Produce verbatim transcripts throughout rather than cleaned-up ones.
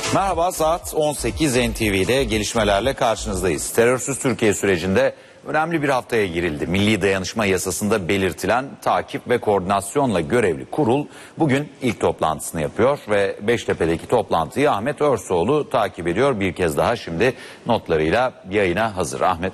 Merhaba, saat on sekiz N T V'de gelişmelerle karşınızdayız. Terörsüz Türkiye sürecinde önemli bir haftaya girildi. Milli Dayanışma Yasası'nda belirtilen takip ve koordinasyonla görevli kurul bugün ilk toplantısını yapıyor ve Beştepe'deki toplantıyı Ahmet Örsoğlu takip ediyor. Bir kez daha şimdi notlarıyla yayına hazır. Ahmet.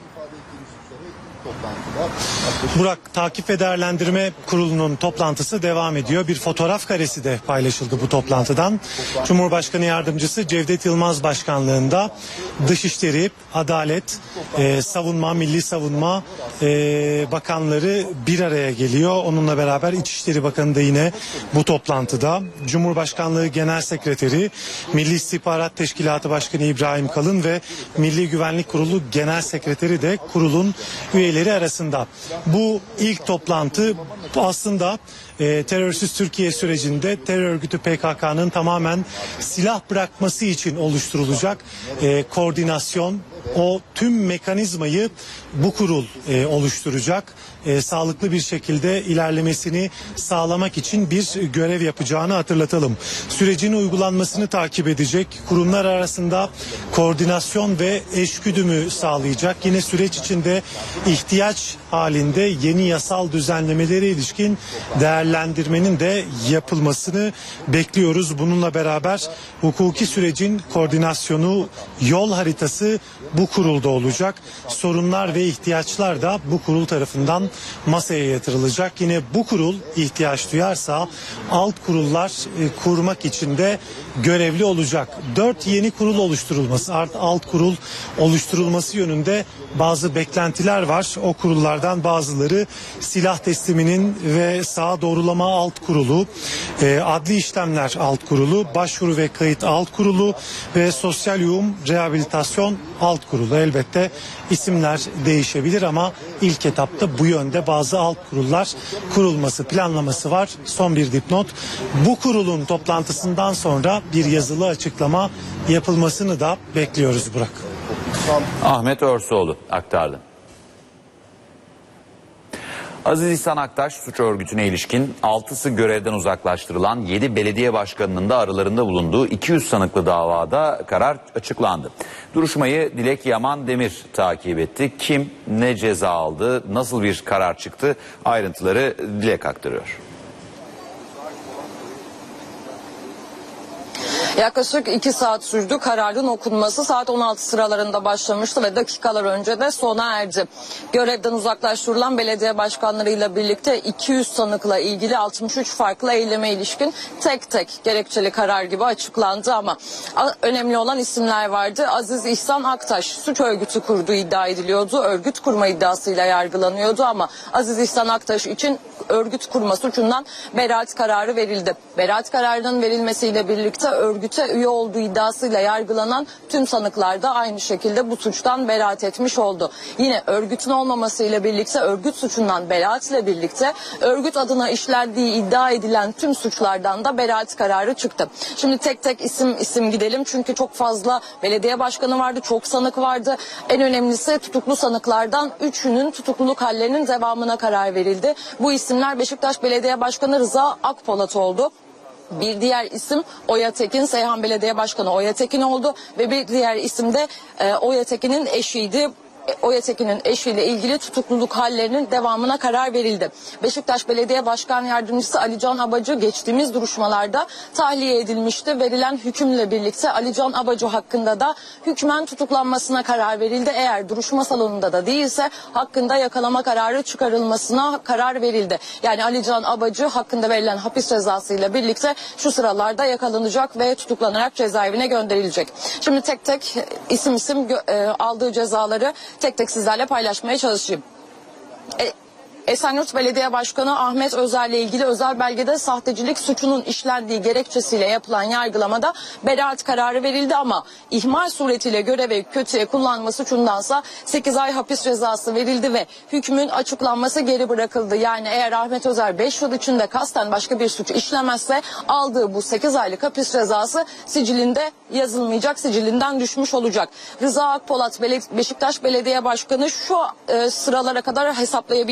Burak, Takip ve Değerlendirme Kurulu'nun toplantısı devam ediyor. Bir fotoğraf karesi de paylaşıldı bu toplantıdan. Cumhurbaşkanı Yardımcısı Cevdet Yılmaz başkanlığında Dışişleri, Adalet, e, Savunma, Milli Savunma e, bakanları bir araya geliyor. Onunla beraber İçişleri Bakanı da yine bu toplantıda. Cumhurbaşkanlığı Genel Sekreteri, Milli İstihbarat Teşkilatı Başkanı İbrahim Kalın ve Milli Güvenlik Kurulu Genel Sekreteri de kurulun üyeleri arasında. Bu ilk toplantı aslında e, terörsüz Türkiye sürecinde terör örgütü P K K'nın tamamen silah bırakması için oluşturulacak e, koordinasyon, o tüm mekanizmayı bu kurul e, oluşturacak. E, sağlıklı bir şekilde ilerlemesini sağlamak için bir görev yapacağını hatırlatalım. Sürecin uygulanmasını takip edecek, kurumlar arasında koordinasyon ve eşgüdümü sağlayacak. Yine süreç içinde ihtiyaç halinde yeni yasal düzenlemelere ilişkin değerlendirmenin de yapılmasını bekliyoruz. Bununla beraber hukuki sürecin koordinasyonu, yol haritası bu kurulda olacak. Sorunlar ve ihtiyaçlar da bu kurul tarafından masaya yatırılacak. Yine bu kurul ihtiyaç duyarsa alt kurullar e, kurmak için de görevli olacak. Dört yeni kurul oluşturulması, art alt kurul oluşturulması yönünde bazı beklentiler var. O kurullardan bazıları silah tesliminin ve sağ doğrulama alt kurulu, e, adli işlemler alt kurulu, başvuru ve kayıt alt kurulu ve sosyal uyum rehabilitasyon alt kurulu. Elbette isimler değişebilir ama ilk etapta bu yönde bazı alt kurullar kurulması planlaması var. Son bir dipnot. Bu kurulun toplantısından sonra bir yazılı açıklama yapılmasını da bekliyoruz Burak. Ahmet Örsoğlu aktardı. Aziz İhsan Aktaş suç örgütüne ilişkin altısı görevden uzaklaştırılan yedi belediye başkanının da aralarında bulunduğu iki yüz sanıklı davada karar açıklandı. Duruşmayı Dilek Yaman Demir takip etti. Kim ne ceza aldı, nasıl bir karar çıktı, ayrıntıları Dilek aktarıyor. Yaklaşık iki saat sürdü. Kararın okunması saat on altı sıralarında başlamıştı ve dakikalar önce de sona erdi. Görevden uzaklaştırılan belediye başkanlarıyla birlikte iki yüz sanıkla ilgili altmış üç farklı eyleme ilişkin tek tek gerekçeli karar gibi açıklandı ama önemli olan isimler vardı. Aziz İhsan Aktaş suç örgütü kurduğu iddia ediliyordu. Örgüt kurma iddiasıyla yargılanıyordu ama Aziz İhsan Aktaş için örgüt kurma suçundan beraat kararı verildi. Beraat kararının verilmesiyle birlikte örgüte üye olduğu iddiasıyla yargılanan tüm sanıklar da aynı şekilde bu suçtan beraat etmiş oldu. Yine örgütün olmamasıyla birlikte örgüt suçundan beraat ile birlikte örgüt adına işlendiği iddia edilen tüm suçlardan da beraat kararı çıktı. Şimdi tek tek isim isim gidelim çünkü çok fazla belediye başkanı vardı, çok sanık vardı. En önemlisi tutuklu sanıklardan üçünün tutukluluk hallerinin devamına karar verildi. Bu isimler Beşiktaş Belediye Başkanı Rıza Akpolat oldu. Bir diğer isim Oya Tekin, Seyhan Belediye Başkanı Oya Tekin oldu ve bir diğer isim de e, Oya Tekin'in eşiydi. Oya Tekin'in eşiyle ilgili tutukluluk hallerinin devamına karar verildi. Beşiktaş Belediye Başkan Yardımcısı Alican Abacı geçtiğimiz duruşmalarda tahliye edilmişti. Verilen hükümle birlikte Alican Abacı hakkında da hükmen tutuklanmasına karar verildi. Eğer duruşma salonunda da değilse hakkında yakalama kararı çıkarılmasına karar verildi. Yani Alican Abacı hakkında verilen hapis cezasıyla birlikte şu sıralarda yakalanacak ve tutuklanarak cezaevine gönderilecek. Şimdi tek tek isim isim e, aldığı cezaları tek tek sizlerle paylaşmaya çalışayım. E Esenyurt Belediye Başkanı Ahmet Özer'le ilgili özel belgede sahtecilik suçunun işlendiği gerekçesiyle yapılan yargılamada beraat kararı verildi ama ihmal suretiyle görevi kötüye kullanma suçundansa sekiz ay hapis cezası verildi ve hükmün açıklanması geri bırakıldı. Yani eğer Ahmet Özer beş yıl içinde kasten başka bir suç işlemezse aldığı bu sekiz aylık hapis cezası sicilinde yazılmayacak, sicilinden düşmüş olacak. Rıza Akpolat Beşiktaş Belediye Başkanı şu e, sıralara kadar hesaplayabildiğimiz kadar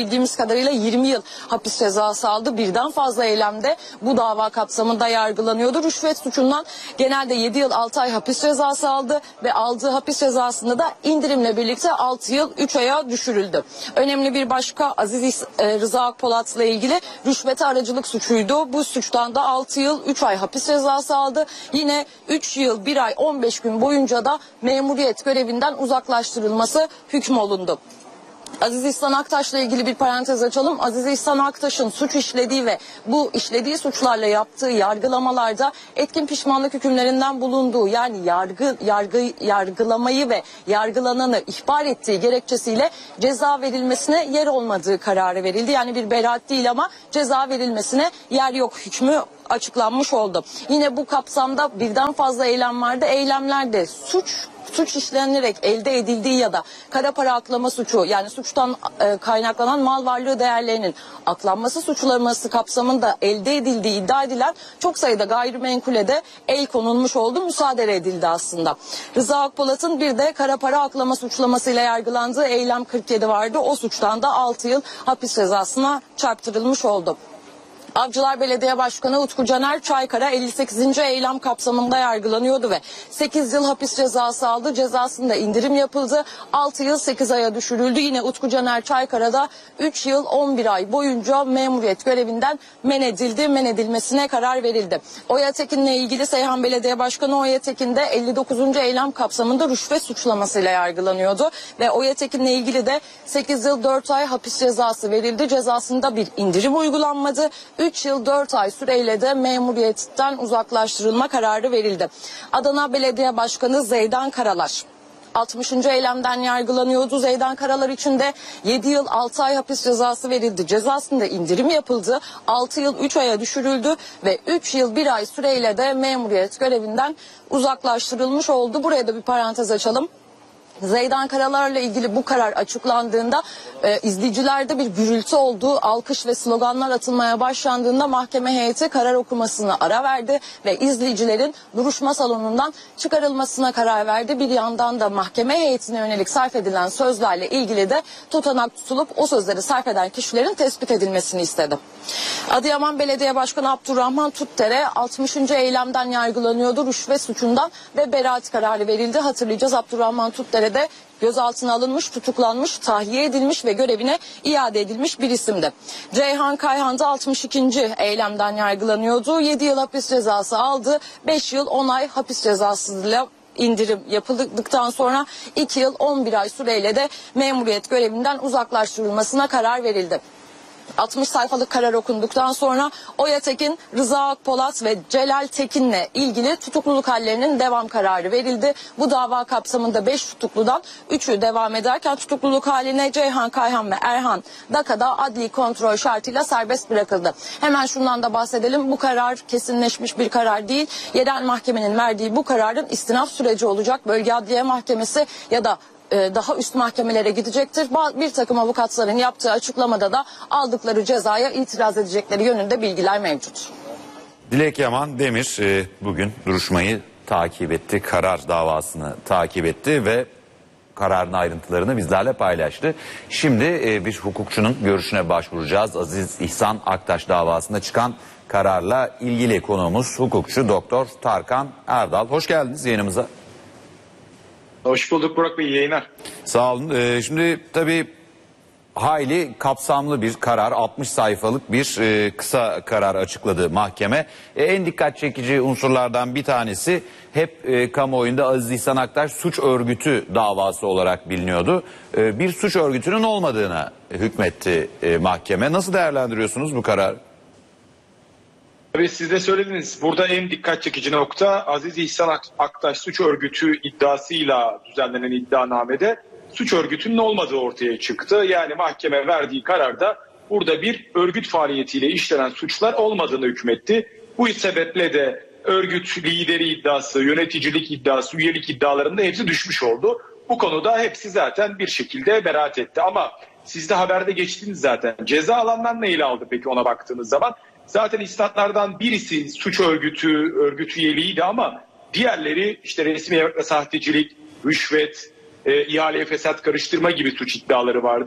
kadarıyla yirmi yıl hapis cezası aldı. Birden fazla eylemde bu dava kapsamında yargılanıyordu. Rüşvet suçundan genelde yedi yıl altı ay hapis cezası aldı ve aldığı hapis cezasında da indirimle birlikte altı yıl üç aya düşürüldü. Önemli bir başka Aziz Rıza Akpolat'la ilgili rüşvete aracılık suçuydu. Bu suçtan da altı yıl üç ay hapis cezası aldı. Yine üç yıl bir ay on beş gün boyunca da memuriyet görevinden uzaklaştırılması hükmolundu. Aziz İhsan Aktaş'la ilgili bir parantez açalım. Aziz İhsan Aktaş'ın suç işlediği ve bu işlediği suçlarla yaptığı yargılamalarda etkin pişmanlık hükümlerinden bulunduğu, yani yargı, yargı yargılamayı ve yargılananı ihbar ettiği gerekçesiyle ceza verilmesine yer olmadığı kararı verildi. Yani bir beraat değil ama ceza verilmesine yer yok hükmü açıklanmış oldu. Yine bu kapsamda birden fazla eylem vardı. Eylemlerde suç suç işlenerek elde edildiği ya da kara para aklama suçu, yani suçtan e, kaynaklanan mal varlığı değerlerinin aklanması suçlaması kapsamında elde edildiği iddia edilen çok sayıda gayrimenkule de el konulmuş oldu, müsaade edildi aslında. Rıza Akpolat'ın bir de kara para aklama suçlamasıyla yargılandığı eylem kırk yedi vardı. O suçtan da altı yıl hapis cezasına çarptırılmış oldu. Avcılar Belediye Başkanı Utku Caner Çaykara elli sekizinci eylem kapsamında yargılanıyordu ve sekiz yıl hapis cezası aldı. Cezasında indirim yapıldı. altı yıl sekiz aya düşürüldü. Yine Utku Caner Çaykara'da üç yıl on bir ay boyunca memuriyet görevinden men edildi. Men edilmesine karar verildi. Oya Tekin'le ilgili Seyhan Belediye Başkanı Oya Tekin de elli dokuzuncu eylem kapsamında rüşvet suçlamasıyla yargılanıyordu ve Oya Tekin'le ilgili de sekiz yıl dört ay hapis cezası verildi. Cezasında bir indirim uygulanmadı. üç yıl dört ay süreyle de memuriyetten uzaklaştırılma kararı verildi. Adana Belediye Başkanı Zeydan Karalar altmışıncı eylemden yargılanıyordu. Zeydan Karalar için de yedi yıl altı ay hapis cezası verildi. Cezasında indirim yapıldı. altı yıl üç aya düşürüldü ve üç yıl bir ay süreyle de memuriyet görevinden uzaklaştırılmış oldu. Buraya da bir parantez açalım. Zeydan Karalar'la ilgili bu karar açıklandığında e, izleyicilerde bir gürültü olduğu, alkış ve sloganlar atılmaya başlandığında mahkeme heyeti karar okumasına ara verdi ve izleyicilerin duruşma salonundan çıkarılmasına karar verdi. Bir yandan da mahkeme heyetine yönelik sarf edilen sözlerle ilgili de tutanak tutulup o sözleri sarf eden kişilerin tespit edilmesini istedi. Adıyaman Belediye Başkanı Abdurrahman Tuttere altmışıncı eylemden yargılanıyordu. Rüşvet suçundan ve beraat kararı verildi. Hatırlayacağız, Abdurrahman Tuttere de gözaltına alınmış, tutuklanmış, tahliye edilmiş ve görevine iade edilmiş bir isimdi. Ceyhan Kayhan da altmış ikinci eylemden yargılanıyordu. yedi yıl hapis cezası aldı. beş yıl on ay hapis cezasıyla indirim yapıldıktan sonra iki yıl on bir ay süreyle de memuriyet görevinden uzaklaştırılmasına karar verildi. altmış sayfalık karar okunduktan sonra Oya Tekin, Rıza Akpolat ve Celal Tekin'le ilgili tutukluluk hallerinin devam kararı verildi. Bu dava kapsamında beş tutukludan üçü devam ederken tutukluluk haline Ceyhan Kayhan ve Erhan Daka'da adli kontrol şartıyla serbest bırakıldı. Hemen şundan da bahsedelim. Bu karar kesinleşmiş bir karar değil. Yerel mahkemenin verdiği bu kararın istinaf süreci olacak. Bölge Adliye Mahkemesi ya da daha üst mahkemelere gidecektir. Bir takım avukatların yaptığı açıklamada da aldıkları cezaya itiraz edecekleri yönünde bilgiler mevcut. Dilek Yaman Demir e, bugün duruşmayı takip etti. Karar davasını takip etti ve kararın ayrıntılarını bizlerle paylaştı. Şimdi e, bir hukukçunun görüşüne başvuracağız. Aziz İhsan Aktaş davasında çıkan kararla ilgili konuğumuz hukukçu Doktor Tarkan Erdal. Hoş geldiniz yayınımıza. Hoş bulduk Burak Bey, iyi yayınlar. Sağ olun. Ee, şimdi tabii hayli kapsamlı bir karar, altmış sayfalık bir e, kısa karar açıkladı mahkeme. E, en dikkat çekici unsurlardan bir tanesi hep e, kamuoyunda Aziz İhsan Aktaş suç örgütü davası olarak biliniyordu. E, bir suç örgütünün olmadığına hükmetti e, mahkeme. Nasıl değerlendiriyorsunuz bu kararı? Tabii siz de söylediniz. Burada en dikkat çekici nokta Aziz İhsan Aktaş suç örgütü iddiasıyla düzenlenen iddianamede suç örgütünün olmadığı ortaya çıktı. Yani mahkeme verdiği kararda burada bir örgüt faaliyetiyle işlenen suçlar olmadığını hükmetti. Bu sebeple de örgüt lideri iddiası, yöneticilik iddiası, üyelik iddialarında hepsi düşmüş oldu. Bu konuda hepsi zaten bir şekilde beraat etti. Ama siz de haberde geçtiniz zaten. Ceza alanlar neyle aldı peki ona baktığınız zaman? Zaten isnatlardan birisi suç örgütü, örgüt üyeliğiydi ama diğerleri işte resmi evrakla sahtecilik, rüşvet, e, ihaleye fesat karıştırma gibi suç iddiaları vardı.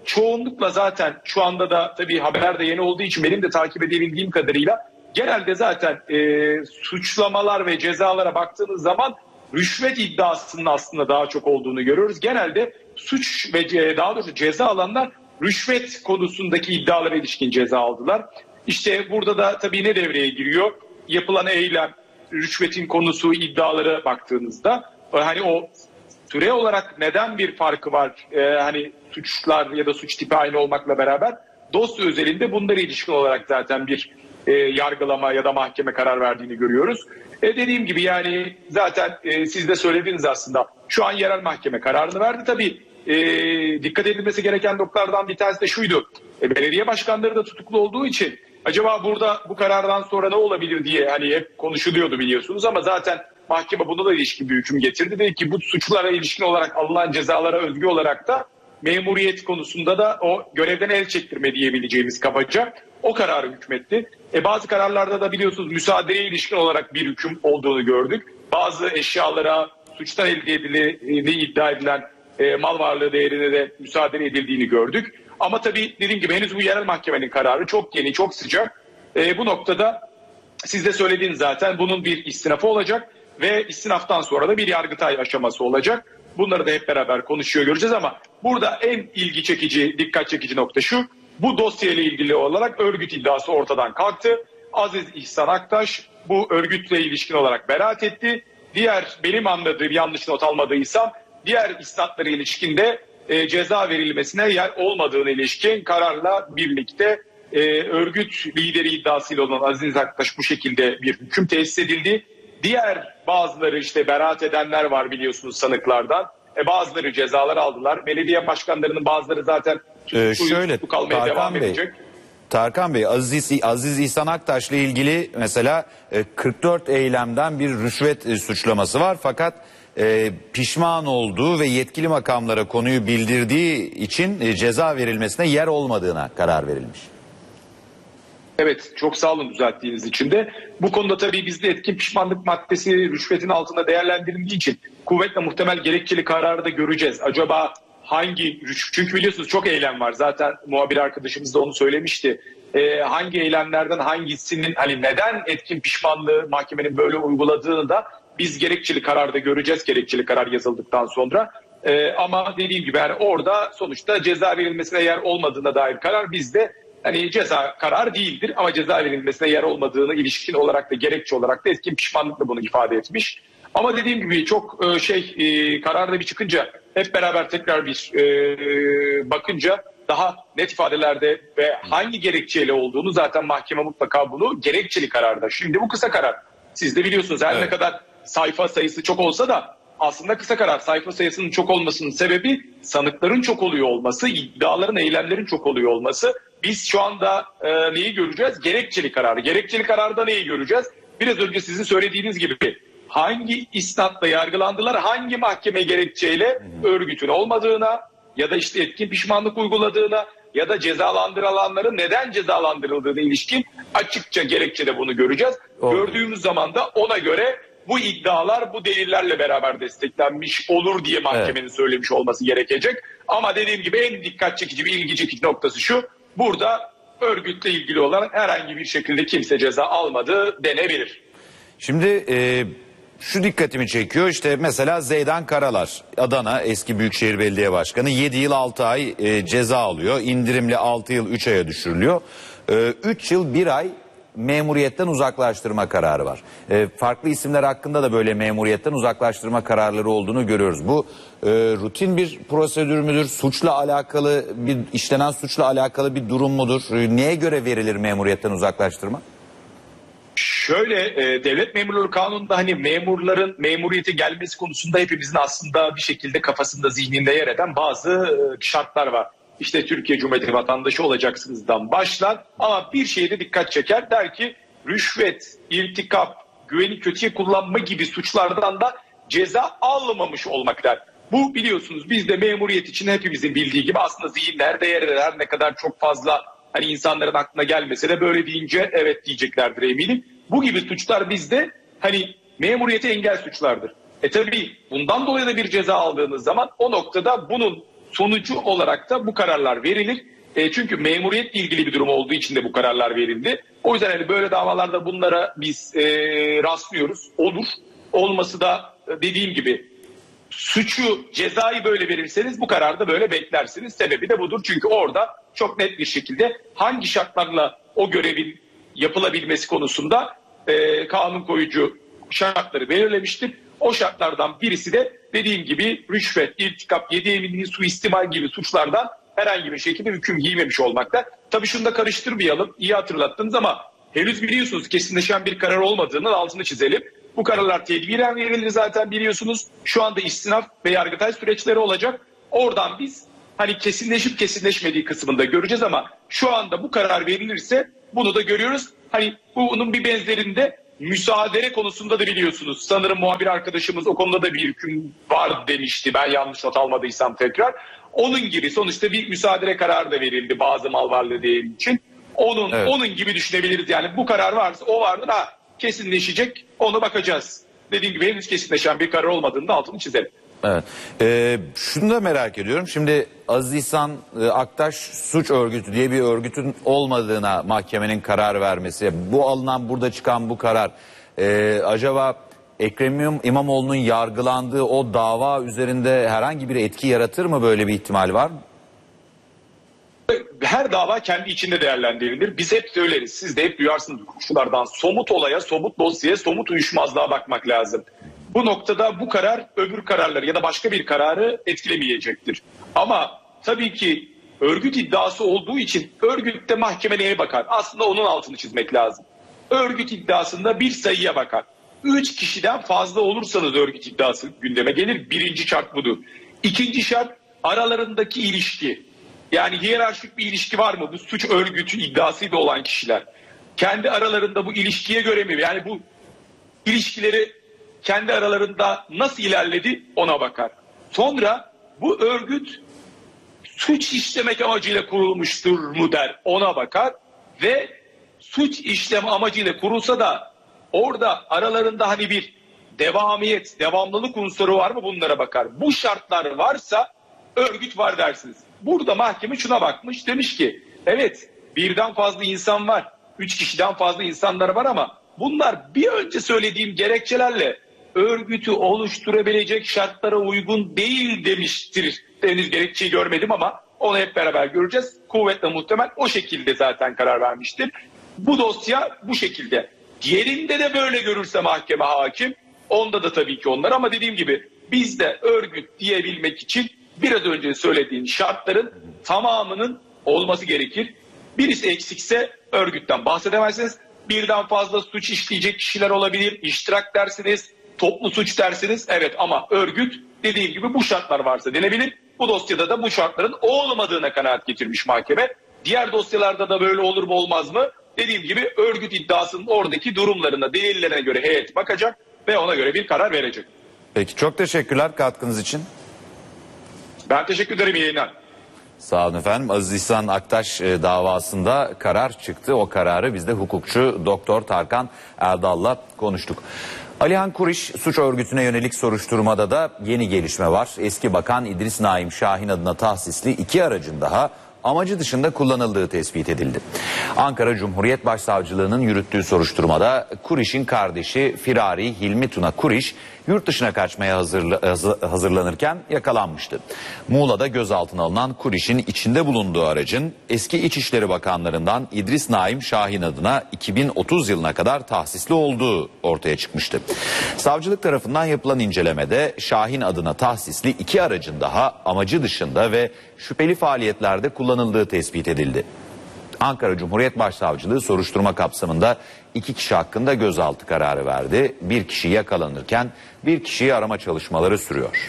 çoğunlukla zaten şu anda da tabii haber de yeni olduğu için benim de takip edebildiğim kadarıyla genelde zaten e, suçlamalar ve cezalara baktığınız zaman rüşvet iddiasının aslında daha çok olduğunu görüyoruz. Genelde suç ve daha doğrusu ceza alanlar rüşvet konusundaki iddialara ilişkin ceza aldılar. İşte burada da tabii ne devreye giriyor? Yapılan eylem, rüşvetin konusu, iddialara baktığınızda hani o süre olarak neden bir farkı var? Ee, hani suçlar ya da suç tipi aynı olmakla beraber dosya özelinde bunlara ilişkin olarak zaten bir e, yargılama ya da mahkeme karar verdiğini görüyoruz. E, dediğim gibi yani zaten e, siz de söylediniz aslında. Şu an yerel mahkeme kararını verdi. Tabii e, dikkat edilmesi gereken noktalardan bir tanesi de şuydu. E, belediye başkanları da tutuklu olduğu için acaba burada bu karardan sonra ne olabilir diye hani hep konuşuluyordu biliyorsunuz ama zaten mahkeme buna da ilişkin bir hüküm getirdi. Dedi ki bu suçlara ilişkin olarak alınan cezalara özgü olarak da memuriyet konusunda da o görevden el çektirme diyebileceğimiz kabaca o kararı hükmetti. E bazı kararlarda da biliyorsunuz müsaadeye ilişkin olarak bir hüküm olduğunu gördük. Bazı eşyalara suçtan elde edildiğini iddia edilen e, mal varlığı değerine de müsaade edildiğini gördük. Ama tabii dediğim gibi henüz bu yerel mahkemenin kararı çok yeni, çok sıcak. E, bu noktada siz de söylediğiniz zaten bunun bir istinafı olacak ve istinaftan sonra da bir yargıtay aşaması olacak. Bunları da hep beraber konuşuyor göreceğiz ama burada en ilgi çekici, dikkat çekici nokta şu. Bu dosyayla ilgili olarak örgüt iddiası ortadan kalktı. Aziz İhsan Aktaş bu örgütle ilişkin olarak beraat etti. Diğer benim anladığım yanlış not almadıysam diğer isnatlara ilişkin de e, ceza verilmesine yer olmadığına ilişkin kararla birlikte e, örgüt lideri iddiasıyla olan Aziz Aktaş bu şekilde bir hüküm tesis edildi. Diğer bazıları işte beraat edenler var biliyorsunuz sanıklardan. E, bazıları cezalar aldılar. Belediye başkanlarının bazıları zaten ee, şöyle kalmaya Tarkan devam Bey, edecek. Tarkan Bey, Aziz, Aziz İhsan Aktaş'la ilgili mesela e, kırk dört eylemden bir rüşvet e, suçlaması var. Fakat e, pişman olduğu ve yetkili makamlara konuyu bildirdiği için e, ceza verilmesine yer olmadığına karar verilmiş. Evet, çok sağ olun düzelttiğiniz için de. Bu konuda tabii bizde etkin pişmanlık maddesi rüşvetin altında değerlendirildiği için kuvvetle muhtemel gerekçeli kararı da göreceğiz. Acaba hangi rüşvet? Çünkü biliyorsunuz çok eylem var. Zaten muhabir arkadaşımız da onu söylemişti. Ee, hangi eylemlerden hangisinin hani neden etkin pişmanlığı mahkemenin böyle uyguladığını da biz gerekçeli kararda göreceğiz. Gerekçeli karar yazıldıktan sonra. Ee, ama dediğim gibi yani orada sonuçta ceza verilmesine yer olmadığına dair karar bizde hani ceza karar değildir ama ceza verilmesine yer olmadığını ilişkin olarak da gerekçe olarak da etkin pişmanlıkla bunu ifade etmiş. Ama dediğim gibi çok şey kararda bir çıkınca hep beraber tekrar bir e, bakınca daha net ifadelerde ve hangi gerekçeyle olduğunu zaten mahkeme mutlaka bunu gerekçeli kararda. Şimdi bu kısa karar siz de biliyorsunuz her evet. Ne kadar sayfa sayısı çok olsa da aslında kısa karar sayfa sayısının çok olmasının sebebi sanıkların çok oluyor olması, iddiaların, eylemlerin çok oluyor olması. Biz şu anda e, neyi göreceğiz? Gerekçeli kararı. Gerekçeli kararda neyi göreceğiz? Biraz önce sizin söylediğiniz gibi hangi isnatla yargılandılar, hangi mahkeme gerekçeyle örgütün olmadığına ya da işte etkin pişmanlık uyguladığına ya da cezalandırılanların neden cezalandırıldığına ilişkin açıkça gerekçede bunu göreceğiz. Doğru. Gördüğümüz zaman da ona göre bu iddialar bu delillerle beraber desteklenmiş olur diye mahkemenin evet. söylemiş olması gerekecek. Ama dediğim gibi en dikkat çekici ve ilgi çekici noktası şu. Burada örgütle ilgili olarak herhangi bir şekilde kimse ceza almadı denebilir. Şimdi e, şu dikkatimi çekiyor işte mesela Zeydan Karalar Adana eski Büyükşehir Belediye Başkanı yedi yıl altı ay e, ceza alıyor. İndirimli altı yıl üç aya düşürülüyor. üç yıl bir ay memuriyetten uzaklaştırma kararı var. E, farklı isimler hakkında da böyle memuriyetten uzaklaştırma kararları olduğunu görüyoruz. Bu e, rutin bir prosedür müdür? Suçla alakalı bir işlenen suçla alakalı bir durum mudur? E, neye göre verilir memuriyetten uzaklaştırma? Şöyle e, devlet memurları kanununda hani memurların memuriyete gelmesi konusunda hepimizin aslında bir şekilde kafasında zihninde yer eden bazı e, şartlar var. İşte Türkiye Cumhuriyeti vatandaşı olacaksınızdan başlar ama bir şeye de dikkat çeker der ki rüşvet, irtikap, güveni kötüye kullanma gibi suçlardan da ceza almamış olmak der. Bu biliyorsunuz bizde memuriyet için hepimizin bildiği gibi aslında zihinlerde yer eder her ne kadar çok fazla hani insanların aklına gelmese de böyle deyince evet diyeceklerdir eminim. Bu gibi suçlar bizde hani memuriyete engel suçlardır. E tabii bundan dolayı da bir ceza aldığınız zaman o noktada bunun sonucu olarak da bu kararlar verilir. E, çünkü memuriyetle ilgili bir durum olduğu için de bu kararlar verildi. O yüzden hani böyle davalarda bunlara biz e, rastlıyoruz. Olur. Olması da dediğim gibi suçu, cezayı böyle verirseniz bu kararı da böyle beklersiniz. Sebebi de budur. Çünkü orada çok net bir şekilde hangi şartlarla o görevin yapılabilmesi konusunda e, kanun koyucu şartları belirlemiştir. O şartlardan birisi de dediğim gibi rüşvet, irtikap, yedi eminliği suistimal gibi suçlardan herhangi bir şekilde hüküm giymemiş olmakta. Tabii şunu da karıştırmayalım. İyi hatırlattınız ama henüz biliyorsunuz kesinleşen bir karar olmadığının altını çizelim. Bu kararlar tedbiren verilir zaten biliyorsunuz. Şu anda istinaf ve yargıtay süreçleri olacak. Oradan biz hani kesinleşip kesinleşmediği kısmında göreceğiz ama şu anda bu karar verilirse bunu da görüyoruz. Hani bunun bir benzerinde müsaade konusunda da biliyorsunuz. Sanırım muhabir arkadaşımız o konuda da bir hüküm var demişti. Ben yanlış not almadıysam tekrar. Onun gibi sonuçta bir müsaade kararı da verildi bazı mal varlığı değeri için. Onun evet. onun gibi düşünebiliriz. Yani bu karar varsa o vardır ha kesinleşecek ona bakacağız. Dediğim gibi henüz kesinleşen bir karar olmadığını da altını çizelim. Evet. Ee, şunu da merak ediyorum. Şimdi Aziz İhsan e, Aktaş suç örgütü diye bir örgütün olmadığına mahkemenin karar vermesi. Bu alınan burada çıkan bu karar e, acaba Ekrem İmamoğlu'nun yargılandığı o dava üzerinde herhangi bir etki yaratır mı? Böyle bir ihtimal var mı? Her dava kendi içinde değerlendirilir. Biz hep söyleriz. Siz de hep duyarsınız hukukçulardan. Somut olaya, somut dosyaya, somut uyuşmazlığa bakmak lazım. Bu noktada bu karar öbür kararları ya da başka bir kararı etkilemeyecektir. Ama tabii ki örgüt iddiası olduğu için örgütte mahkeme neye bakar? Aslında onun altını çizmek lazım. Örgüt iddiasında bir sayıya bakar. Üç kişiden fazla olursanız örgüt iddiası gündeme gelir. Birinci şart budur. İkinci şart aralarındaki ilişki. Yani hiyerarşik bir ilişki var mı? Bu suç örgütü iddiasıyla olan kişiler. Kendi aralarında bu ilişkiye göre mi? Yani bu ilişkileri kendi aralarında nasıl ilerledi ona bakar. Sonra bu örgüt suç işlemek amacıyla kurulmuştur mu der ona bakar. Ve suç işleme amacıyla kurulsa da orada aralarında hani bir devamiyet, devamlılık unsuru var mı bunlara bakar. Bu şartlar varsa örgüt var dersiniz. Burada mahkeme şuna bakmış demiş ki evet birden fazla insan var. Üç kişiden fazla insanlar var ama bunlar bir önce söylediğim gerekçelerle örgütü oluşturabilecek şartlara uygun değil demiştir. Henüz gerekçeyi görmedim ama onu hep beraber göreceğiz. Kuvvetle muhtemel o şekilde zaten karar vermiştir. Bu dosya bu şekilde. Diğerinde de böyle görürse mahkeme hakim onda da tabii ki onlar ama dediğim gibi biz de örgüt diyebilmek için biraz önce söylediğim şartların tamamının olması gerekir. Birisi eksikse örgütten bahsedemezsiniz. Birden fazla suç işleyecek kişiler olabilir. İştirak dersiniz, toplu suç dersiniz. Evet ama örgüt dediğim gibi bu şartlar varsa denebilir. Bu dosyada da bu şartların olmadığına kanaat getirmiş mahkeme. Diğer dosyalarda da böyle olur mu olmaz mı? Dediğim gibi örgüt iddiasının oradaki durumlarına, delillerine göre heyet bakacak ve ona göre bir karar verecek. Peki çok teşekkürler katkınız için. Ben teşekkür ederim yayınlar. Sağ olun efendim. Aziz İhsan Aktaş e, davasında karar çıktı. O kararı biz de hukukçu Doktor Tarkan Erdal'la konuştuk. Alihan Kuriş suç örgütüne yönelik soruşturmada da yeni gelişme var. Eski Bakan İdris Naim Şahin adına tahsisli iki aracın daha amacı dışında kullanıldığı tespit edildi. Ankara Cumhuriyet Başsavcılığı'nın yürüttüğü soruşturmada Kuriş'in kardeşi Firari Hilmi Tuna Kuriş yurt dışına kaçmaya hazırla, hazırlanırken yakalanmıştı. Muğla'da gözaltına alınan Kuriş'in içinde bulunduğu aracın eski İçişleri Bakanlarından İdris Naim Şahin adına iki bin otuz yılına kadar tahsisli olduğu ortaya çıkmıştı. Savcılık tarafından yapılan incelemede Şahin adına tahsisli iki aracın daha amacı dışında ve şüpheli faaliyetlerde kullanıldığı tespit edildi. Ankara Cumhuriyet Başsavcılığı soruşturma kapsamında iki kişi hakkında gözaltı kararı verdi. Bir kişi yakalanırken bir kişiyi arama çalışmaları sürüyor.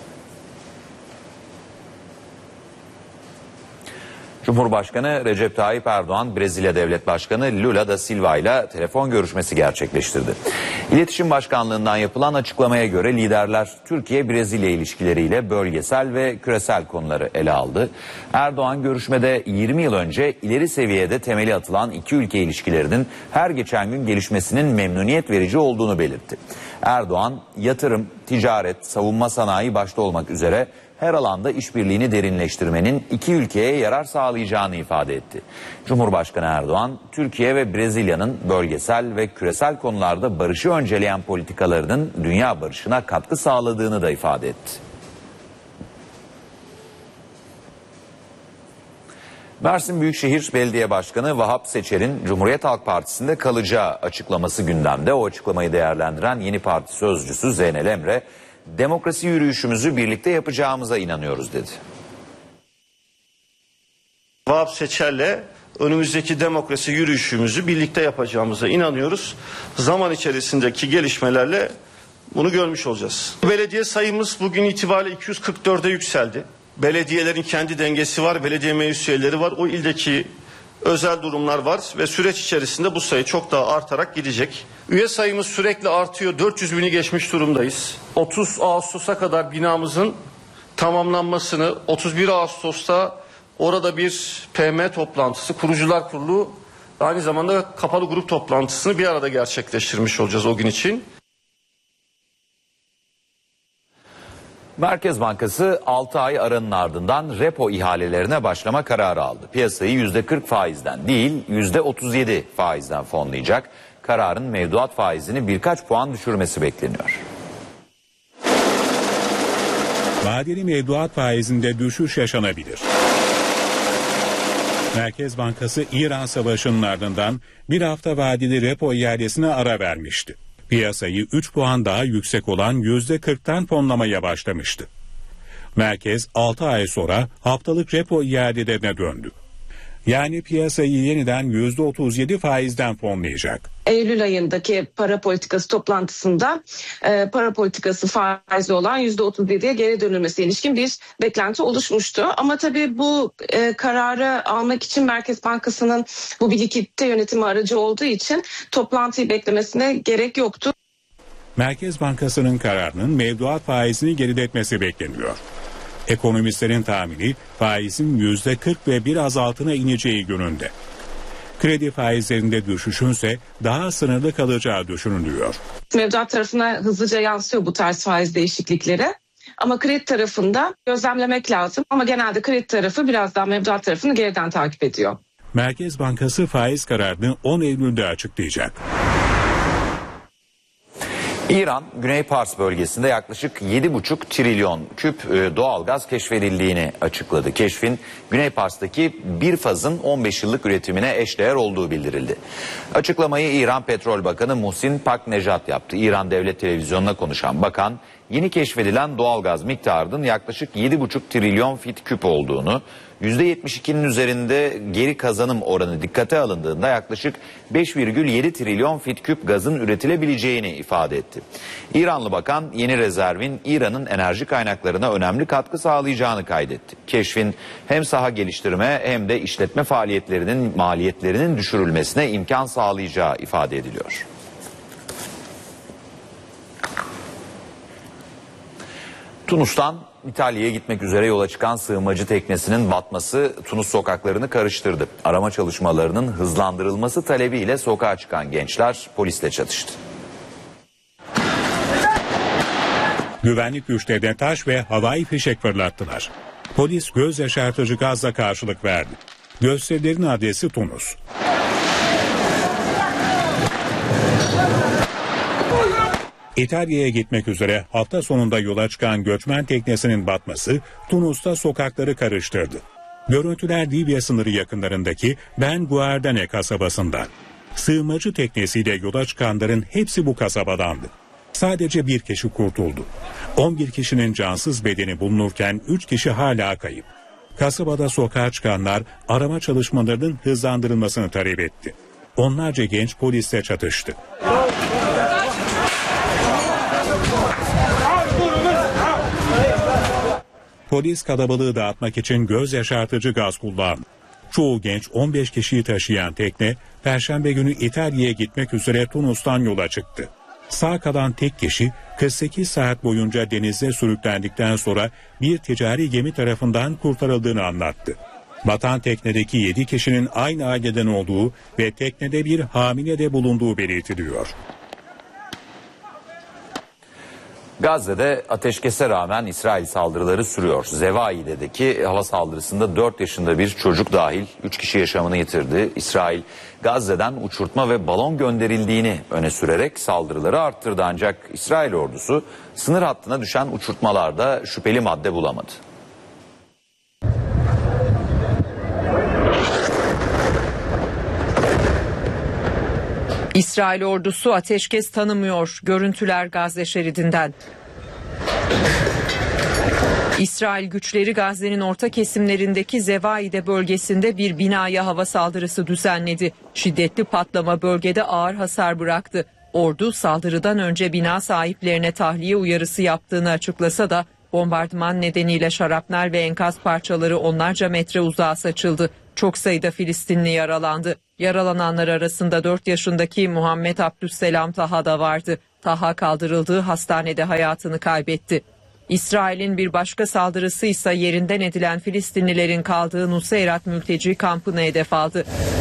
Cumhurbaşkanı Recep Tayyip Erdoğan, Brezilya Devlet Başkanı Lula da Silva ile telefon görüşmesi gerçekleştirdi. İletişim Başkanlığı'ndan yapılan açıklamaya göre liderler Türkiye-Brezilya ilişkileriyle bölgesel ve küresel konuları ele aldı. Erdoğan görüşmede yirmi yıl önce ileri seviyede temeli atılan iki ülke ilişkilerinin her geçen gün gelişmesinin memnuniyet verici olduğunu belirtti. Erdoğan, yatırım, ticaret, savunma sanayi başta olmak üzere her alanda işbirliğini derinleştirmenin iki ülkeye yarar sağlayacağını ifade etti. Cumhurbaşkanı Erdoğan, Türkiye ve Brezilya'nın bölgesel ve küresel konularda barışı önceleyen politikalarının dünya barışına katkı sağladığını da ifade etti. Mersin Büyükşehir Belediye Başkanı Vahap Seçer'in Cumhuriyet Halk Partisi'nde kalacağı açıklaması gündemde. O açıklamayı değerlendiren Yeni Parti sözcüsü Zeynel Emre, demokrasi yürüyüşümüzü birlikte yapacağımıza inanıyoruz dedi. Vahap Seçer'le önümüzdeki demokrasi yürüyüşümüzü birlikte yapacağımıza inanıyoruz. Zaman içerisindeki gelişmelerle bunu görmüş olacağız. Belediye sayımız bugün itibariyle iki yüz kırk dörde yükseldi. Belediyelerin kendi dengesi var, belediye meclis üyeleri var. O ildeki özel durumlar var ve süreç içerisinde bu sayı çok daha artarak gidecek. Üye sayımız sürekli artıyor. dört yüz bini geçmiş durumdayız. otuz Ağustos'a kadar binamızın tamamlanmasını, otuz bir Ağustos'ta orada bir P M toplantısı, Kurucular Kurulu aynı zamanda kapalı grup toplantısını bir arada gerçekleştirmiş olacağız o gün için. Merkez Bankası altı ay aranın ardından repo ihalelerine başlama kararı aldı. Piyasayı yüzde kırk faizden değil yüzde otuz yedi faizden fonlayacak. Kararın mevduat faizini birkaç puan düşürmesi bekleniyor. Vadeli mevduat faizinde düşüş yaşanabilir. Merkez Bankası İran Savaşı'nın ardından bir hafta vadeli repo ihalesine ara vermişti. Piyasayı üç puan daha yüksek olan yüzde kırktan fonlamaya başlamıştı. Merkez altı ay sonra haftalık repo iadelerine döndü. Yani piyasayı yeniden yüzde otuz yedi faizden fonlayacak. Eylül ayındaki para politikası toplantısında e, para politikası faizi olan yüzde otuz yediye geri dönülmesi ilişkin bir beklenti oluşmuştu. Ama tabii bu e, kararı almak için Merkez Bankası'nın bu bir likidite yönetimi aracı olduğu için toplantıyı beklemesine gerek yoktu. Merkez Bankası'nın kararının mevduat faizini geriletmesi bekleniyor. Ekonomistlerin tahmini faizin yüzde kırk ve biraz altına ineceği yönünde. Kredi faizlerinde düşüşünse daha sınırlı kalacağı düşünülüyor. Mevduat tarafına hızlıca yansıyor bu tarz faiz değişiklikleri. Ama kredi tarafında gözlemlemek lazım. Ama genelde kredi tarafı biraz daha mevduat tarafını geriden takip ediyor. Merkez Bankası faiz kararını on Eylül'de açıklayacak. İran, Güney Pars bölgesinde yaklaşık yedi buçuk trilyon küp doğalgaz keşfedildiğini açıkladı. Keşfin Güney Pars'taki bir fazın on beş yıllık üretimine eşdeğer olduğu bildirildi. Açıklamayı İran Petrol Bakanı Muhsin Paknejad yaptı. İran Devlet Televizyonu'na konuşan bakan, yeni keşfedilen doğalgaz miktarının yaklaşık yedi buçuk trilyon fit küp olduğunu, yüzde yetmiş ikinin üzerinde geri kazanım oranı dikkate alındığında yaklaşık beş virgül yedi trilyon fit küp gazın üretilebileceğini ifade etti. İranlı bakan yeni rezervin İran'ın enerji kaynaklarına önemli katkı sağlayacağını kaydetti. Keşfin hem saha geliştirme hem de işletme faaliyetlerinin maliyetlerinin düşürülmesine imkan sağlayacağı ifade ediliyor. Tunus'tan İtalya'ya gitmek üzere yola çıkan sığınmacı teknesinin batması Tunus sokaklarını karıştırdı. Arama çalışmalarının hızlandırılması talebiyle sokağa çıkan gençler polisle çatıştı. Güvenlik güçlerine taş ve havai fişek fırlattılar. Polis göz yaşartıcı gazla karşılık verdi. Gösterilerin adresi Tunus. İtalya'ya gitmek üzere hafta sonunda yola çıkan göçmen teknesinin batması Tunus'ta sokakları karıştırdı. Görüntüler Libya sınırı yakınlarındaki Ben Guardane kasabasından. Sığınmacı teknesiyle yola çıkanların hepsi bu kasabadandı. Sadece bir kişi kurtuldu. on bir kişinin cansız bedeni bulunurken üç kişi hala kayıp. Kasabada sokağa çıkanlar arama çalışmalarının hızlandırılmasını talep etti. Onlarca genç polisle çatıştı. Polis kalabalığı dağıtmak için göz yaşartıcı gaz kullandı. Çoğu genç on beş kişiyi taşıyan tekne Perşembe günü İtalya'ya gitmek üzere Tunus'tan yola çıktı. Sağ kalan tek kişi kırk sekiz saat boyunca denizde sürüklendikten sonra bir ticari gemi tarafından kurtarıldığını anlattı. Batan teknedeki yedi kişinin aynı aileden olduğu ve teknede bir hamile de bulunduğu belirtiliyor. Gazze'de ateşkese rağmen İsrail saldırıları sürüyor. Zevaide'deki hava saldırısında dört yaşında bir çocuk dahil üç kişi yaşamını yitirdi. İsrail Gazze'den uçurtma ve balon gönderildiğini öne sürerek saldırıları arttırdı. Ancak İsrail ordusu sınır hattına düşen uçurtmalarda şüpheli madde bulamadı. İsrail ordusu ateşkes tanımıyor. Görüntüler Gazze şeridinden. İsrail güçleri Gazze'nin orta kesimlerindeki Zevaide bölgesinde bir binaya hava saldırısı düzenledi. Şiddetli patlama bölgede ağır hasar bıraktı. Ordu saldırıdan önce bina sahiplerine tahliye uyarısı yaptığını açıklasa da bombardıman nedeniyle şarapnel ve enkaz parçaları onlarca metre uzağa saçıldı. Çok sayıda Filistinli yaralandı. Yaralananlar arasında dört yaşındaki Muhammed Abdüsselam Taha da vardı. Taha kaldırıldığı hastanede hayatını kaybetti. İsrail'in bir başka saldırısı ise yerinden edilen Filistinlilerin kaldığı Nuseyrat mülteci kampını hedef aldı.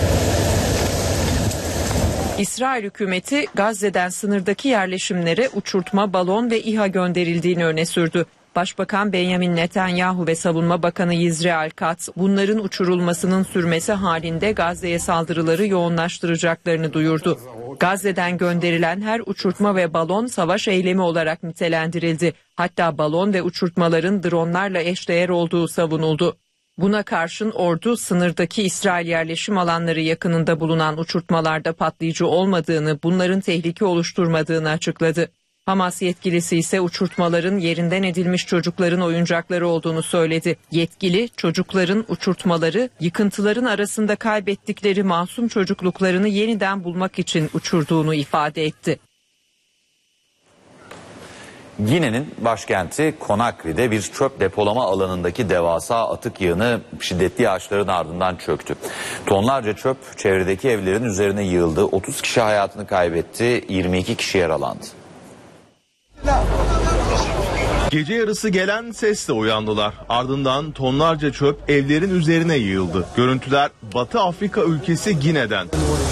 İsrail hükümeti Gazze'den sınırdaki yerleşimlere uçurtma, balon ve İHA gönderildiğini öne sürdü. Başbakan Benjamin Netanyahu ve Savunma Bakanı Yisrael Katz bunların uçurulmasının sürmesi halinde Gazze'ye saldırıları yoğunlaştıracaklarını duyurdu. Gazze'den gönderilen her uçurtma ve balon savaş eylemi olarak nitelendirildi. Hatta balon ve uçurtmaların dronlarla eşdeğer olduğu savunuldu. Buna karşın ordu sınırdaki İsrail yerleşim alanları yakınında bulunan uçurtmalarda patlayıcı olmadığını, bunların tehlike oluşturmadığını açıkladı. Hamas yetkilisi ise uçurtmaların yerinden edilmiş çocukların oyuncakları olduğunu söyledi. Yetkili çocukların uçurtmaları yıkıntıların arasında kaybettikleri masum çocukluklarını yeniden bulmak için uçurduğunu ifade etti. Gine'nin başkenti Conakry'de bir çöp depolama alanındaki devasa atık yığını şiddetli yağışların ardından çöktü. Tonlarca çöp çevredeki evlerin üzerine yığıldı. otuz kişi hayatını kaybetti, yirmi iki kişi yaralandı. Gece yarısı gelen sesle uyandılar. Ardından tonlarca çöp evlerin üzerine yığıldı. Görüntüler Batı Afrika ülkesi Gine'den.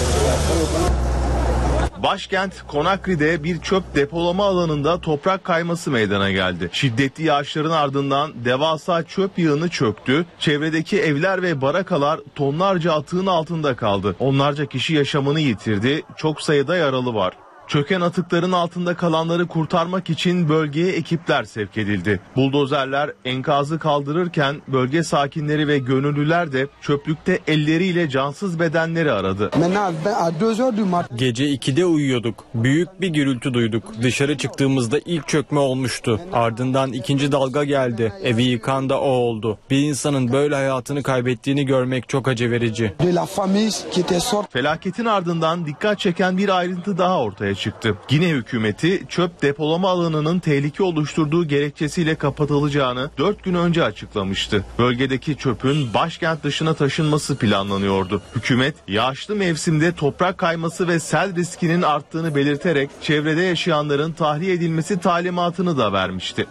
Başkent Conakry'de bir çöp depolama alanında toprak kayması meydana geldi. Şiddetli yağışların ardından devasa çöp yığını çöktü. Çevredeki evler ve barakalar tonlarca atığın altında kaldı. Onlarca kişi yaşamını yitirdi. Çok sayıda yaralı var. Çöken atıkların altında kalanları kurtarmak için bölgeye ekipler sevk edildi. Buldozerler enkazı kaldırırken bölge sakinleri ve gönüllüler de çöplükte elleriyle cansız bedenleri aradı. Gece ikide uyuyorduk. Büyük bir gürültü duyduk. Dışarı çıktığımızda ilk çökme olmuştu. Ardından ikinci dalga geldi. Evi yıkan da o oldu. Bir insanın böyle hayatını kaybettiğini görmek çok acı verici. Felaketin ardından dikkat çeken bir ayrıntı daha ortaya çıktı. Gine hükümeti çöp depolama alanının tehlike oluşturduğu gerekçesiyle kapatılacağını dört gün önce açıklamıştı. Bölgedeki çöpün başkent dışına taşınması planlanıyordu. Hükümet yağışlı mevsimde toprak kayması ve sel riskinin arttığını belirterek çevrede yaşayanların tahliye edilmesi talimatını da vermişti.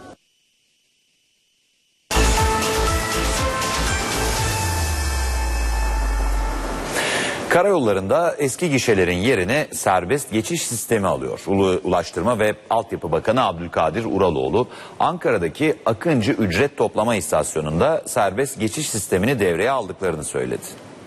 Karayollarında eski gişelerin yerini serbest geçiş sistemi alıyor. Ulaştırma ve Altyapı Bakanı Abdülkadir Uraloğlu, Ankara'daki Akıncı ücret toplama istasyonunda serbest geçiş sistemini devreye aldıklarını söyledi.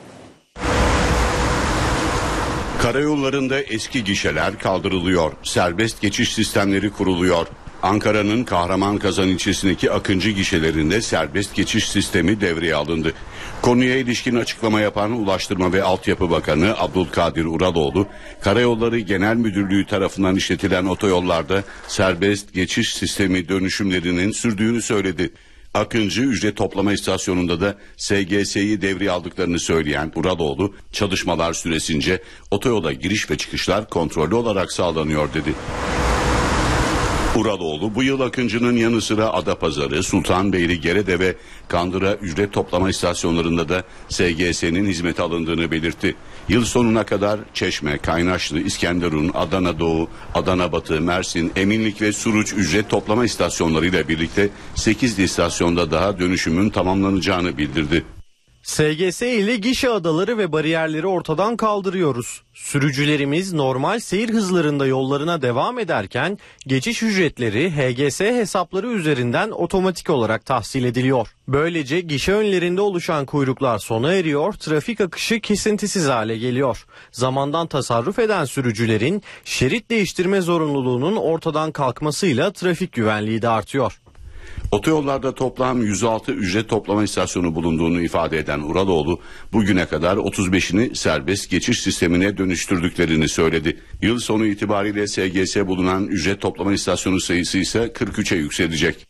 Karayollarında eski gişeler kaldırılıyor. Serbest geçiş sistemleri kuruluyor. Ankara'nın Kahramanmaraş ilçesindeki Akıncı gişelerinde serbest geçiş sistemi devreye alındı. Konuya ilişkin açıklama yapan Ulaştırma ve Altyapı Bakanı Abdülkadir Uraloğlu, Karayolları Genel Müdürlüğü tarafından işletilen otoyollarda serbest geçiş sistemi dönüşümlerinin sürdüğünü söyledi. Akıncı ücret toplama istasyonunda da S G S'yi devreye aldıklarını söyleyen Uraloğlu, çalışmalar süresince otoyola giriş ve çıkışlar kontrollü olarak sağlanıyor dedi. Uraloğlu bu yıl Akıncı'nın yanı sıra Adapazarı, Sultanbeyli, Gerede ve Kandıra ücret toplama istasyonlarında da S G S'nin hizmete alındığını belirtti. Yıl sonuna kadar Çeşme, Kaynaşlı, İskenderun, Adana Doğu, Adana Batı, Mersin, Eminlik ve Suruç ücret toplama istasyonlarıyla birlikte sekiz istasyonda daha dönüşümün tamamlanacağını bildirdi. S G S ile gişe adaları ve bariyerleri ortadan kaldırıyoruz. Sürücülerimiz normal seyir hızlarında yollarına devam ederken geçiş ücretleri H G S hesapları üzerinden otomatik olarak tahsil ediliyor. Böylece gişe önlerinde oluşan kuyruklar sona eriyor, trafik akışı kesintisiz hale geliyor. Zamandan tasarruf eden sürücülerin şerit değiştirme zorunluluğunun ortadan kalkmasıyla trafik güvenliği de artıyor. Otoyollarda toplam yüz altı ücret toplama istasyonu bulunduğunu ifade eden Uraloğlu, bugüne kadar otuz beşini serbest geçiş sistemine dönüştürdüklerini söyledi. Yıl sonu itibariyle S G S bulunan ücret toplama istasyonu sayısı ise kırk üçe yükselecek.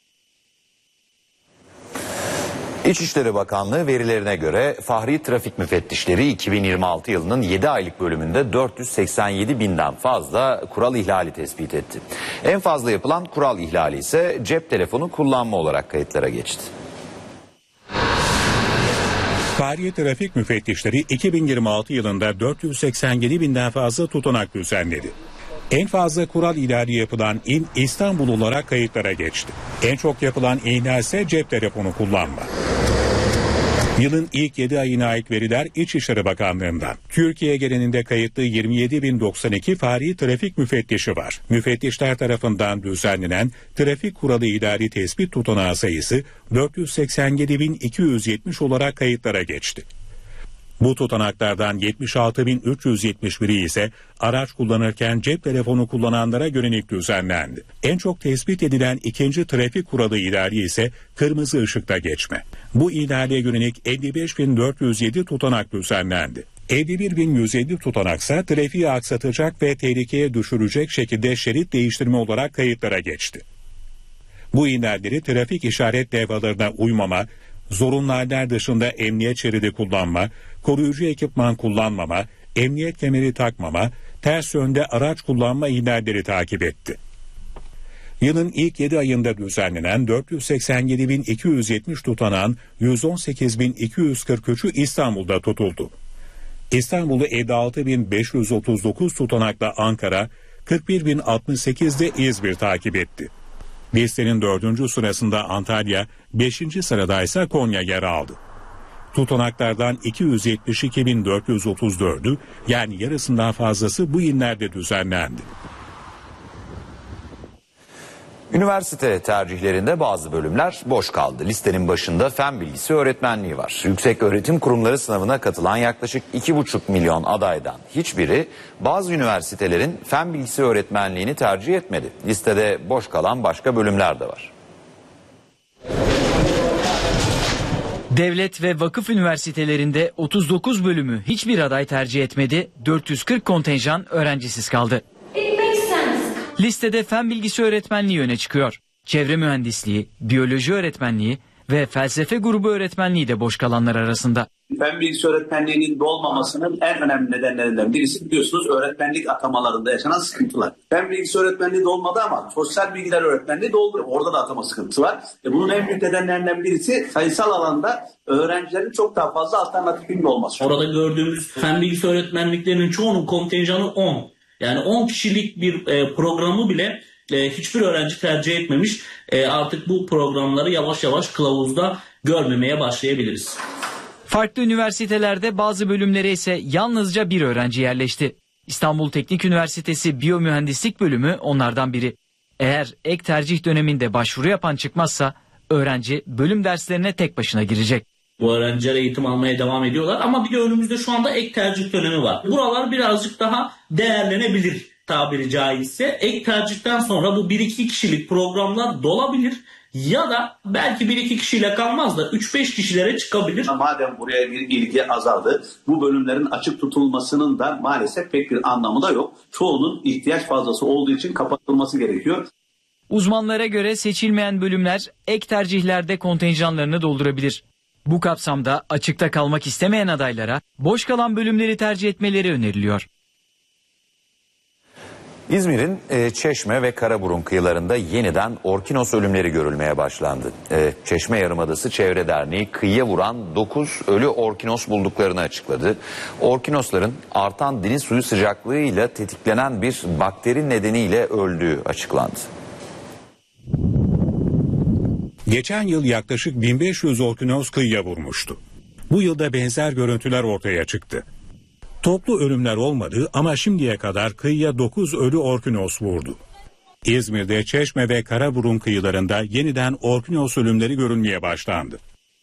İçişleri Bakanlığı verilerine göre Fahri Trafik Müfettişleri iki bin yirmi altı yılının yedi aylık bölümünde dört yüz seksen yedi binden fazla kural ihlali tespit etti. En fazla yapılan kural ihlali ise cep telefonu kullanma olarak kayıtlara geçti. Fahri Trafik Müfettişleri iki bin yirmi altı yılında dört yüz seksen yedi binden fazla tutanak düzenledi. En fazla kural ihlali yapılan il İstanbul olarak kayıtlara geçti. En çok yapılan ihlal ise cep telefonu kullanma. Yılın ilk yedi ayına ait veriler İçişleri Bakanlığı'ndan. Türkiye genelinde kayıtlı yirmi yedi bin doksan iki Fahri Trafik Müfettişi var. Müfettişler tarafından düzenlenen trafik kuralı ihlali tespit tutanağı sayısı dört yüz seksen yedi bin iki yüz yetmiş olarak kayıtlara geçti. Bu tutanaklardan yetmiş altı bin üç yüz yetmiş biri ise araç kullanırken cep telefonu kullananlara yönelik düzenlendi. En çok tespit edilen ikinci trafik kuralı ihlali ise kırmızı ışıkta geçme. Bu ihlale yönelik elli beş bin dört yüz yedi tutanak düzenlendi. elli bir bin yüz elli tutanaksa trafiği aksatacak ve tehlikeye düşürecek şekilde şerit değiştirme olarak kayıtlara geçti. Bu ihlalleri trafik işaret levhalarına uymama, zorunlu haller dışında emniyet şeridi kullanma, koruyucu ekipman kullanmama, emniyet kemeri takmama, ters yönde araç kullanma ihlalleri takip etti. Yılın ilk yedi ayında düzenlenen dört yüz seksen yedi bin iki yüz yetmiş tutanağın yüz on sekiz bin iki yüz kırk üçü İstanbul'da tutuldu. İstanbul'u elli altı bin beş yüz otuz dokuz tutanakla Ankara, kırk bir bin altmış sekiz de İzmir takip etti. Listenin dördüncü sırasında Antalya, beşinci sırada ise Konya yer aldı. Tutanaklardan iki yüz yetmiş iki bin dört yüz otuz dördü, yani yarısından fazlası bu illerde düzenlendi. Üniversite tercihlerinde bazı bölümler boş kaldı. Listenin başında fen bilgisi öğretmenliği var. Yüksek öğretim kurumları sınavına katılan yaklaşık iki buçuk milyon adaydan hiçbiri bazı üniversitelerin fen bilgisi öğretmenliğini tercih etmedi. Listede boş kalan başka bölümler de var. Devlet ve vakıf üniversitelerinde otuz dokuz bölümü hiçbir aday tercih etmedi, dört yüz kırk kontenjan öğrencisiz kaldı. Listede fen bilgisi öğretmenliği öne çıkıyor. Çevre mühendisliği, biyoloji öğretmenliği ve felsefe grubu öğretmenliği de boş kalanlar arasında. Fen bilgisi öğretmenliğinin dolmamasının en önemli nedenlerinden birisi biliyorsunuz öğretmenlik atamalarında yaşanan sıkıntılar. Fen bilgisi öğretmenliği dolmadı ama sosyal bilgiler öğretmenliği doldu. Orada da atama sıkıntısı var. E bunun en büyük nedenlerinden birisi sayısal alanda öğrencilerin çok daha fazla alternatifinin olması. Orada gördüğümüz fen bilgisi öğretmenliklerinin çoğunun kontenjanı on. Yani on kişilik bir e, programı bile e, hiçbir öğrenci tercih etmemiş. E, artık bu programları yavaş yavaş kılavuzda görmemeye başlayabiliriz. Farklı üniversitelerde bazı bölümlere ise yalnızca bir öğrenci yerleşti. İstanbul Teknik Üniversitesi Biyomühendislik bölümü onlardan biri. Eğer ek tercih döneminde başvuru yapan çıkmazsa öğrenci bölüm derslerine tek başına girecek. Bu öğrenciler eğitim almaya devam ediyorlar ama bir de önümüzde şu anda ek tercih dönemi var. Buralar birazcık daha değerlenebilir tabiri caizse. Ek tercihten sonra bu bir iki kişilik programlar dolabilir ya da belki bir iki kişiyle kalmaz da üç beş kişilere çıkabilir. Madem buraya bir ilgi azaldı, bu bölümlerin açık tutulmasının da maalesef pek bir anlamı da yok. Çoğunun ihtiyaç fazlası olduğu için kapatılması gerekiyor. Uzmanlara göre seçilmeyen bölümler ek tercihlerde kontenjanlarını doldurabilir. Bu kapsamda açıkta kalmak istemeyen adaylara boş kalan bölümleri tercih etmeleri öneriliyor. İzmir'in e, Çeşme ve Karaburun kıyılarında yeniden orkinos ölümleri görülmeye başlandı. E, Çeşme Yarımadası Çevre Derneği kıyıya vuran dokuz ölü orkinos bulduklarını açıkladı. Orkinosların artan deniz suyu sıcaklığıyla tetiklenen bir bakteri nedeniyle öldüğü açıklandı. Geçen yıl yaklaşık bin beş yüz orkinos kıyıya vurmuştu. Bu yılda benzer görüntüler ortaya çıktı. Toplu ölümler olmadı ama şimdiye kadar kıyıya dokuz ölü orkinos vurdu. İzmir'de Çeşme ve Karaburun kıyılarında yeniden orkinos ölümleri görülmeye başlandı.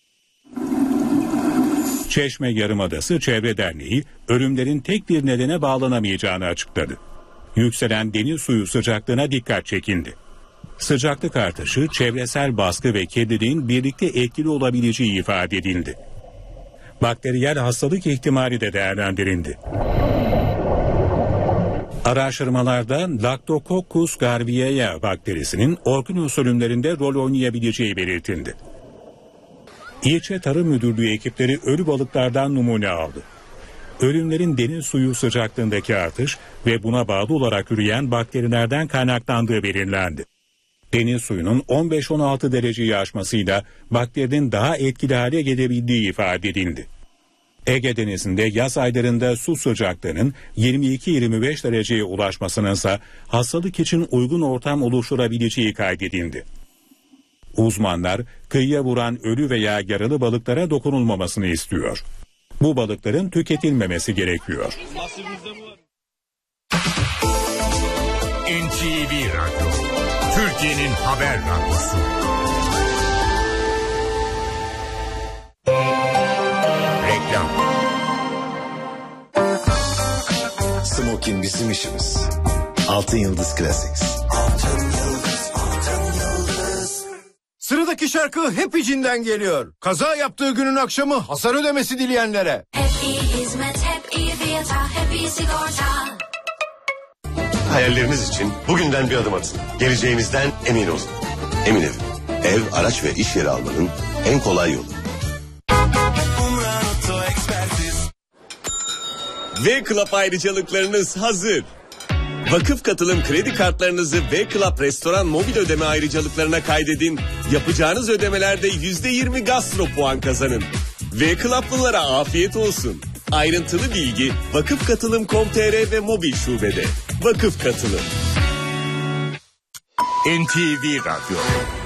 Çeşme Yarımadası Çevre Derneği ölümlerin tek bir nedene bağlanamayacağını açıkladı. Yükselen deniz suyu sıcaklığına dikkat çekildi. Sıcaklık artışı, çevresel baskı ve kirliliğin birlikte etkili olabileceği ifade edildi. Bakteriyel hastalık ihtimali de değerlendirildi. Araştırmalarda Lactococcus garvieae bakterisinin orkinos ölümlerinde rol oynayabileceği belirtildi. İlçe Tarım Müdürlüğü ekipleri ölü balıklardan numune aldı. Ölümlerin deniz suyu sıcaklığındaki artış ve buna bağlı olarak üreyen bakterilerden kaynaklandığı belirlendi. Deniz suyunun on beş on altı dereceyi aşmasıyla bakterinin daha etkili hale gelebildiği ifade edildi. Ege Denizi'nde yaz aylarında su sıcaklığının yirmi iki yirmi beş dereceye ulaşmasınınsa hastalık için uygun ortam oluşturabileceği kaydedildi. Uzmanlar kıyıya vuran ölü veya yaralı balıklara dokunulmamasını istiyor. Bu balıkların tüketilmemesi gerekiyor. N T V Radyo, Türkiye'nin haber radyosu. Reklam. Smokin bizim işimiz. Altın Yıldız Classics. Altın Yıldız, Altın Yıldız. Sıradaki şarkı hep içinden geliyor. Kaza yaptığı günün akşamı hasar ödemesi dileyenlere. Hep iyi hizmet, hep iyi fiyata, hep iyi sigorta. Hayalleriniz için bugünden bir adım atın. Geleceğinizden emin olun. Emin Ev. Ev, araç ve iş yeri almanın en kolay yolu. V-Club ayrıcalıklarınız hazır. Vakıf katılım kredi kartlarınızı V-Club restoran mobil ödeme ayrıcalıklarına kaydedin. Yapacağınız ödemelerde yüzde yirmi gastro puan kazanın. V-Club'lılara afiyet olsun. Ayrıntılı bilgi vakıf katılım nokta com nokta tr ve mobil şubede. Vakıf Katılım. N T V Radyo,